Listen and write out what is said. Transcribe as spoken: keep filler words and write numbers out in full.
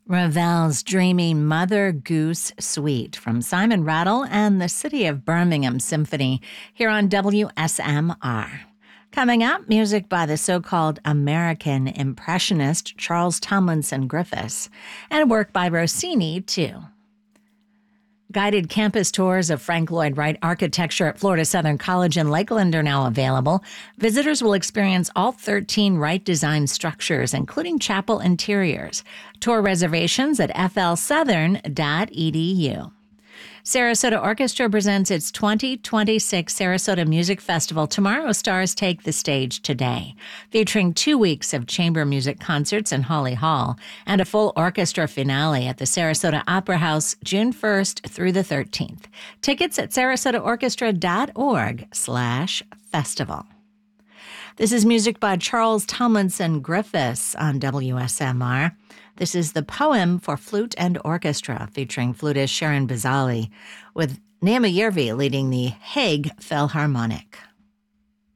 Ravel's dreamy Mother Goose Suite from Simon Rattle and the City of Birmingham Symphony here on W S M R. Coming up, music by the so-called American Impressionist Charles Tomlinson Griffiths, and work by Rossini, too. Guided campus tours of Frank Lloyd Wright architecture at Florida Southern College in Lakeland are now available. Visitors will experience all thirteen Wright-designed structures, including chapel interiors. Tour reservations at f l southern dot e d u. Sarasota Orchestra presents its twenty twenty-six Sarasota Music Festival. Tomorrow's stars take the stage today, featuring two weeks of chamber music concerts in Holly Hall and a full orchestra finale at the Sarasota Opera House June first through the thirteenth. Tickets at sarasotaorchestra.org slash festival. This is music by Charles Tomlinson Griffiths on W S M R. This is the Poem for Flute and Orchestra, featuring flutist Sharon Bazali, with Naima Yervi leading the Hague Philharmonic.